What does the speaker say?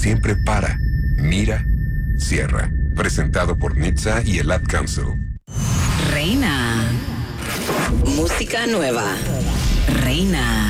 siempre para, mira, cierra. Presentado por NHTSA y el Ad Council. Reina. Música nueva. Reina.